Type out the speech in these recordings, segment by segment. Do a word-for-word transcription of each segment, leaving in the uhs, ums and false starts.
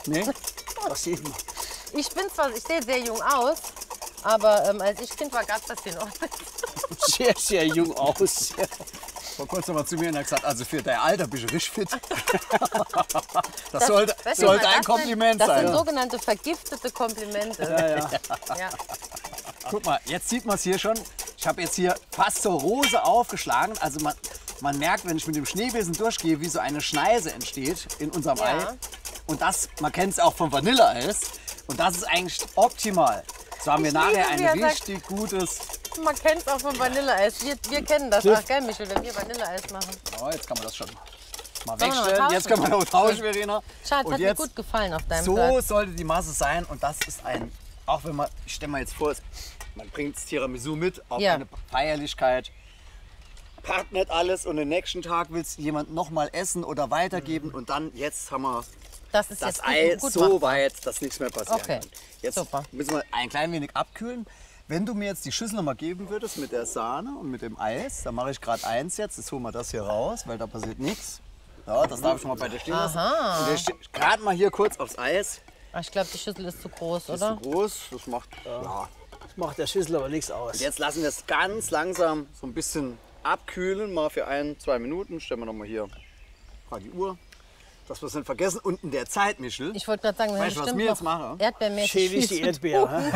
Nee, das sieht man. Ich bin zwar, ich sehe sehr jung aus, aber ähm, als ich Kind war, gab es das hier noch nicht. Sehr, sehr jung aus. Vor kurzem mal zu mir und hat gesagt, also für dein Alter bist du richtig fit. Das, das sollte, weißt du, sollte das ein Kompliment sind, sein. Das sind sogenannte vergiftete Komplimente. Ja, ja. Ja. Guck mal, jetzt sieht man es hier schon. Ich habe jetzt hier fast zur Rose aufgeschlagen. Also man, man merkt, wenn ich mit dem Schneebesen durchgehe, wie so eine Schneise entsteht in unserem Ja. Ei. Und das, man kennt es auch vom Vanilleeis. Und das ist eigentlich optimal. So haben wir Ich nachher liebe, ein wie er sagt- richtig gutes... Man kennt es auch vom Vanilleeis. Wir, wir kennen das auch, gell, Michel, wenn wir Vanilleeis machen. Oh, jetzt kann man das schon mal Sollen wir mal wegstellen. Jetzt können wir noch tauschen, Verena. Schatz, Und hat mir jetzt, gut gefallen auf deinem so Platz. sollte die Masse sein. Und das ist ein, auch wenn man, ich stelle mal jetzt vor, man bringt das Tiramisu mit auf Ja. eine Feierlichkeit. Packt nicht alles und den nächsten Tag willst du jemand noch mal essen oder weitergeben. Und dann, jetzt haben wir Das ist das jetzt Ei gut, gut so machbar. weit, dass nichts mehr passieren Okay, kann. Jetzt super. müssen wir ein klein wenig abkühlen. Wenn du mir jetzt die Schüssel noch mal geben würdest mit der Sahne und mit dem Eis, dann mache ich gerade eins jetzt. Jetzt holen wir das hier raus, weil da passiert nichts. Ja, das darf ich schon mal bei dir stehen lassen. Aha. Und gerade mal hier kurz aufs Eis. Ach, ich glaube, die Schüssel ist zu groß, Das ist oder? zu groß, das macht... Ja. Das macht der Schüssel aber nichts aus. Und jetzt lassen wir es ganz langsam so ein bisschen abkühlen, mal für ein, zwei Minuten. Stellen wir noch mal hier mal die Uhr, dass wir es nicht vergessen. Und in der Zeit, Michel, Ich wollte gerade sagen, wir weißt du, haben was bestimmt wir jetzt noch machen? Erdbeermäßig Schädig die viel zu Erdbeere.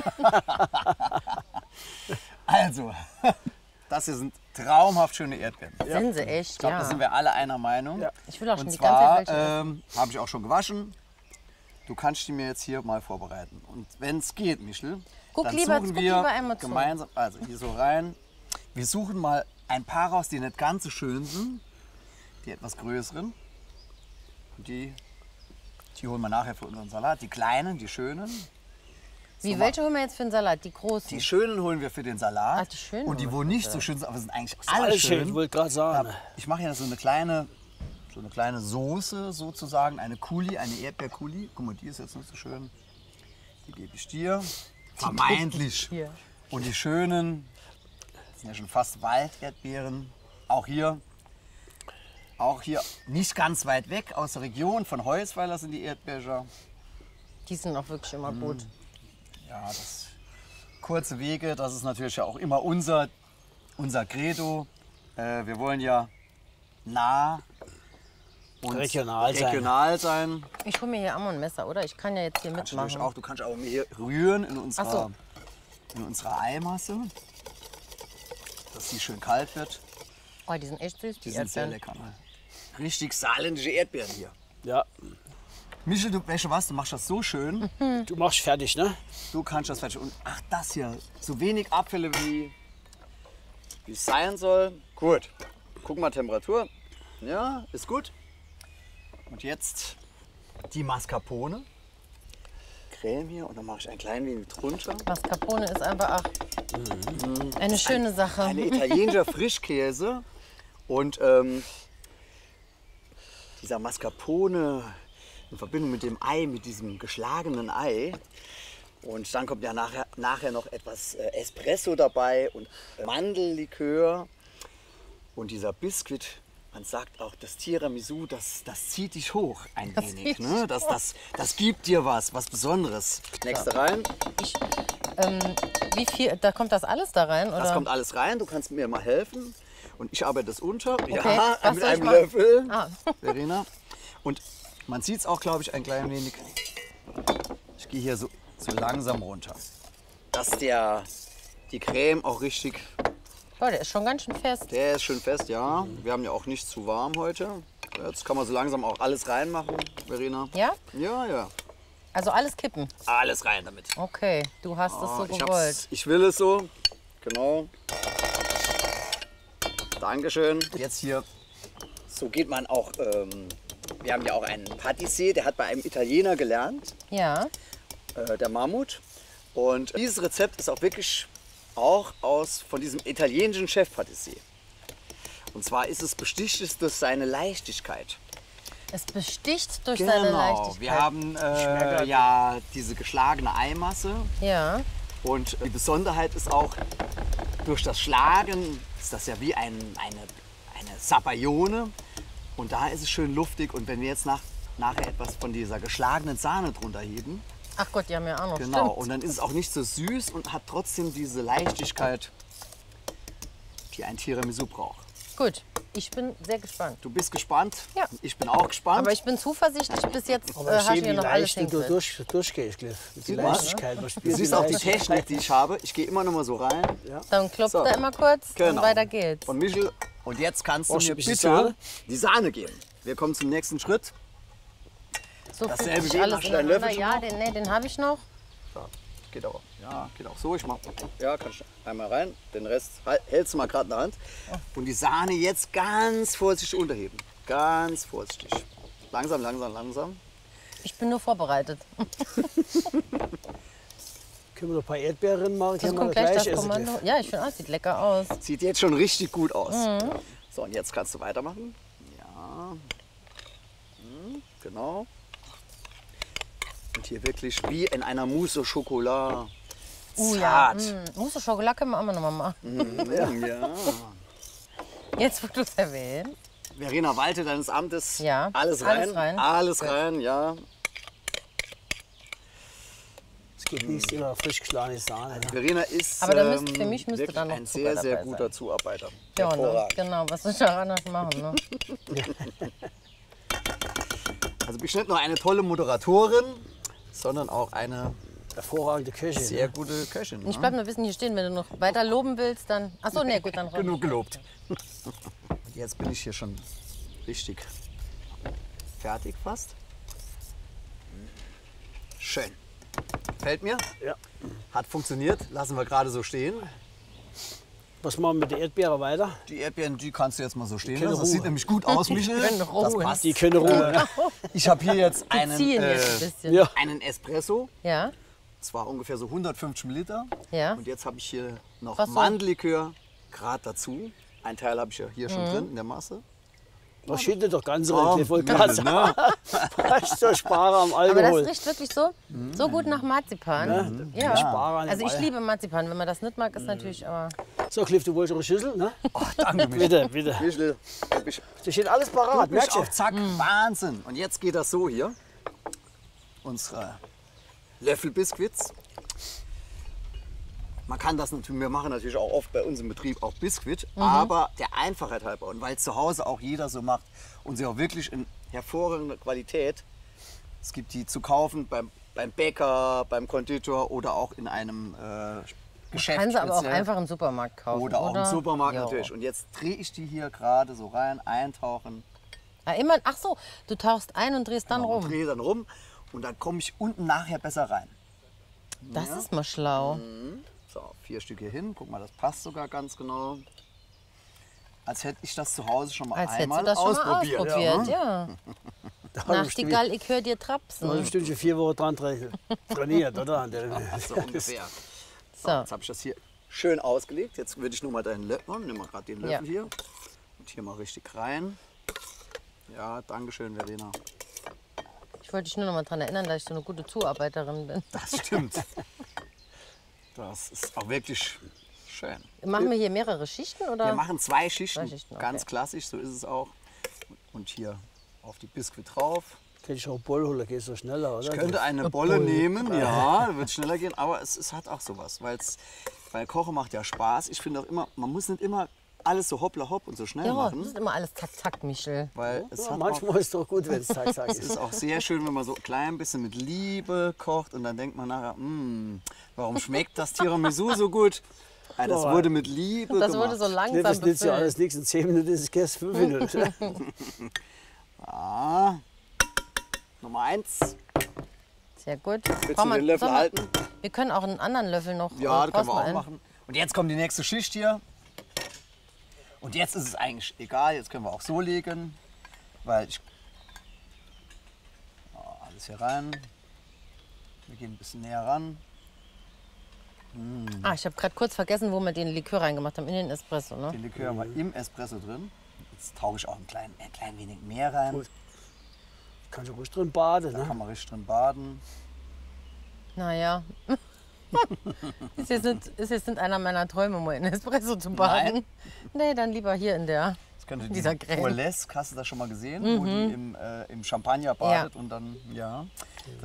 hä? Also, das hier sind traumhaft schöne Erdbeeren. Sind sie echt, Ich glaube, ja. da sind wir alle einer Meinung. Ja. Ich will auch schon Und die ganze zwar Zeit welche essen. ähm, habe ich auch schon gewaschen. Du kannst die mir jetzt hier mal vorbereiten. Und wenn es geht, Michel, Guck dann lieber- suchen guck wir lieber einmal zu. gemeinsam, also hier so rein. Wir suchen mal ein paar raus, die nicht ganz so schön sind, die etwas größeren. Und die, die holen wir nachher für unseren Salat. Die kleinen, die schönen. Wie, welche holen wir jetzt für den Salat? Die großen? Die schönen holen wir für den Salat. Ach, die schönen Und die, holen wo wir nicht so schön sind, aber sind eigentlich alle Alles schön, schön. ich wollte gerade sagen. Ich mache ja so eine kleine, so eine kleine Soße sozusagen, eine Coulis, eine Erdbeer-Coulis. Guck mal, die ist jetzt nicht so schön. Die gebe ich dir. Vermeintlich. Hier. Und die schönen, das sind ja schon fast Walderdbeeren. Auch hier, auch hier nicht ganz weit weg aus der Region von Heusweiler sind die Erdbeeren. Die sind auch wirklich immer gut. Ja, das kurze Wege, das ist natürlich ja auch immer unser, unser Credo. Äh, wir wollen ja nah und Regional sein. regional sein. Ich hole mir hier auch ein Messer, oder? Ich kann ja jetzt hier Kannst du, mitmachen. natürlich auch, du kannst auch hier rühren in unserer, Ach so. in unserer Eimasse, dass die schön kalt wird. Oh, die sind echt süß, die, Die sind sehr Erdbeeren. lecker. Ne? Richtig saarländische Erdbeeren hier. Ja, Michel, du, weißt du was, du machst das so schön. du machst fertig, ne? Du kannst das fertig. Und ach, das hier, so wenig Abfälle wie wie es sein soll. Gut. Guck mal, Temperatur. Ja, ist gut. Und jetzt die Mascarpone. Creme hier und dann mache ich ein klein wenig drunter. Mascarpone ist einfach auch eine schöne Sache. Ein italienischer Frischkäse und ähm, dieser Mascarpone in Verbindung mit dem Ei, mit diesem geschlagenen Ei. Und dann kommt ja nachher, nachher noch etwas äh, Espresso dabei und äh, Mandellikör. Und dieser Biskuit, man sagt auch, das Tiramisu, das, das zieht dich hoch ein Das wenig. zieht Ne? dich Das, hoch. das, das gibt dir was, was Besonderes. Nächste rein. Ich, ähm, wie viel, da kommt das alles da rein, oder? Das kommt alles rein, du kannst mir mal helfen. Und ich arbeite das unter. Okay, Ja, was mit soll ich einem machen? Löffel. Ah. Verena. Und man sieht es auch, glaube ich, ein klein wenig. Ich gehe hier so, so langsam runter. Dass der, die Creme auch richtig, Boah, der ist schon ganz schön fest. der ist schön fest, ja. Wir haben ja auch nicht zu warm heute. Jetzt kann man so langsam auch alles reinmachen, Verena. Ja? Ja, ja. Also alles kippen. Alles rein damit. Okay, du hast es so Ah, ich, gewollt. hab's, ich will es so. Genau. Dankeschön. Jetzt hier. So geht man auch. Ähm, wir haben ja auch einen Patissier, der hat bei einem Italiener gelernt, Ja. äh, der Mammut. Und dieses Rezept ist auch wirklich auch aus von diesem italienischen Chef-Patissier. Und zwar ist es besticht es durch seine Leichtigkeit. Es besticht durch seine Leichtigkeit. Wir haben äh, ja diese geschlagene Eimasse. Ja. Und die Besonderheit ist auch, durch das Schlagen ist das ja wie ein, eine, eine Sapaione. Und da ist es schön luftig. Und wenn wir jetzt nach nachher etwas von dieser geschlagenen Sahne drunter heben. Ach Gott, die haben ja auch noch. Genau, Stimmt. und dann ist es auch nicht so süß und hat trotzdem diese Leichtigkeit, die ein Tiramisu braucht. Gut, ich bin sehr gespannt. Du bist gespannt? Ja. Ich bin auch gespannt. Aber ich bin zuversichtlich, bis jetzt Aber äh, ich hast sehe, du wie hier noch alles leicht du hinkriegt. durch, durchgehst, Cliff. Mit der Du was? Leichtigkeit. Man spürt Du siehst auch die Leichtigkeit. Technik, die ich habe. Ich gehe immer noch mal so rein. Dann klopft So. er immer kurz Genau. und weiter geht's. Und Michel, und jetzt kannst du Brauchst du mir ein bisschen bitte Sahne? die Sahne geben. Wir kommen zum nächsten Schritt. So fügt dasselbe sich Weg, alles hast du deinen ineinander. Löffel Ja, schon den, nee, den habe ich noch. So, geht auch. Ja, geht auch so. Ich mach, ja, kannst du einmal rein. Den Rest halt- hältst du mal gerade in der Hand. Und die Sahne jetzt ganz vorsichtig unterheben. Ganz vorsichtig. Langsam, langsam, langsam. Ich bin nur vorbereitet. Können wir noch ein paar Erdbeeren machen? Das Können wir kommt gleich das essen, Kommando. Cliff? Ja, ich finde auch, sieht lecker aus. Sieht jetzt schon richtig gut aus. Mhm. So, und jetzt kannst du weitermachen. Ja. Hm, genau. Und hier wirklich wie in einer Mousse au Chocolat. Uh, ja. Zart. Mm. Mousse Schokolade können wir auch noch mal machen. Mm, ja. Jetzt, wo du es erwähnst. Verena, walte deines Amtes. Ja, Alles rein. alles rein. Alles rein, ja. Es geht nichts über frisch geschlagene Sahne. Ne? Verena ist Aber da müsst- ähm, für mich müsste wirklich da noch ein Zucker sehr, sehr dabei guter sein. Zuarbeiter. Ja, ne? Hervorragend. Genau, was soll ich da anders machen? Ne? Also bist nicht nur eine tolle Moderatorin, sondern auch eine Hervorragende Köche. sehr Ne? gute Köchin. Ich Ne? bleib nur ein bisschen hier stehen, wenn du noch weiter loben willst, dann. Achso, nee, gut, dann räum Genug ich. gelobt. Jetzt bin ich hier schon richtig fertig fast. Schön. Gefällt mir? Ja. Hat funktioniert. Lassen wir gerade so stehen. Was machen wir mit der Erdbeere weiter? Die Erdbeeren, die kannst du jetzt mal so stehen können lassen. Das ruhen. sieht nämlich gut aus, Michel. können Das ruhen. passt. Die können ruhen. Äh, ich habe hier jetzt einen, Ziehen äh, jetzt ein bisschen. Ja. einen Espresso. Ja, Zwar ungefähr so hundertfünfzig Milliliter. ja. Und jetzt habe ich hier noch Was so? Mandellikör gerade dazu. Ein Teil habe ich ja hier Mhm. schon drin in der Masse. Was steht denn doch ganz Oh, rein? Cliff? Wollte gerade sagen, was zur Spare am Aber das Alkohol. riecht wirklich so, so gut nach Marzipan. Ja. Spare an Also dem ich Ei. liebe Marzipan. Wenn man das nicht mag, ist natürlich aber. So, Cliff, du wolltest eure Schüssel, ne? Danke, Michel. Bitte, bitte. Michel, du bist, Da steht alles parat, du bist merkst du? auf Zack. Mhm. Wahnsinn. Und jetzt geht das so hier. Unsere Löffelbiskuits. Man kann das natürlich, wir machen natürlich auch oft bei uns im Betrieb auch Biskuit, Mhm. aber der Einfachheit halber und weil es zu Hause auch jeder so macht und sie auch wirklich in hervorragender Qualität, es gibt die zu kaufen beim, beim Bäcker, beim Konditor oder auch in einem äh, Geschäft. Kann sie aber auch speziell. einfach im Supermarkt kaufen. Oder auch im Supermarkt Jo. natürlich. Und jetzt drehe ich die hier gerade so rein, eintauchen, Ah, immer, ach so, du tauchst ein und drehst dann und rum. drehe dann rum und dann komme ich unten nachher besser rein. Das ist mal schlau. So, vier Stück hier hin. Guck mal, das passt sogar ganz genau. Als hätte ich das zu Hause schon mal Als hättest einmal du das schon mal ausprobiert. ausprobiert. Ja. Da haben wir bestimmt- Nachtigall, ich höre dir da trapsen. haben wir bestimmt schon vier Wochen dran tra- trainiert, oder? An der- So ungefähr. So, So. jetzt habe ich das hier schön ausgelegt. Jetzt würde ich nur mal deinen Löffel, nimm mal gerade den Löffel Ja. hier. Und hier mal richtig rein. Ja, danke schön, Verena. Ich wollte dich nur noch mal daran erinnern, dass ich so eine gute Zuarbeiterin bin. Das stimmt. Das ist auch wirklich schön. Machen wir hier mehrere Schichten oder? Wir machen zwei Schichten, Zwei Schichten, okay. ganz klassisch, so ist es auch. Und hier auf die Biskuit drauf. Könnte ich auch einen Boll holen, geht so schneller, oder? Ich könnte eine Bolle nehmen, ja, wird schneller gehen, aber es, es hat auch sowas, weil's, weil Kochen macht ja Spaß. Ich finde auch immer, man muss nicht immer alles so hoppla hopp und so schnell Ja, das machen, ist immer alles zack, zack, Michel. weil es, Ja, hat auch, manchmal ist es doch gut, wenn es zack, zack es ist ist. auch sehr schön, wenn man so ein klein bisschen mit Liebe kocht und dann denkt man nachher, "Hm, warum schmeckt das Tiramisu so gut? Ja, das Boah. wurde mit Liebe Das gemacht. wurde so Nee, langsam das nützt ja befüllt. alles nichts. In zehn Minuten ist es gest fünf Minuten. Ja. Nummer eins, Sehr gut. willst Brauchen du wir- den Löffel sollen wir- halten? Wir können auch einen anderen Löffel noch. Ja, äh, das können wir brauchst du auch einen? machen. Und jetzt kommt die nächste Schicht hier. Und jetzt ist es eigentlich egal, jetzt können wir auch so legen, weil ich oh, alles hier rein. Wir gehen ein bisschen näher ran. Ah, ich habe gerade kurz vergessen, wo wir den Likör reingemacht haben, in den Espresso. Ne? Den Likör haben wir im Espresso drin. Jetzt tauche ich auch ein klein, ein klein wenig mehr rein. Gut. Kannst du ruhig drin baden, Da ne? kann man richtig drin baden. Naja, Ist jetzt, nicht, ist jetzt nicht einer meiner Träume, mal in Espresso zu baden. Nein. Nee, dann lieber hier in der. Das könnte Dieser die Creme. Burlesque, hast du das schon mal gesehen, wo die im, äh, im Champagner badet Ja. und dann, ja.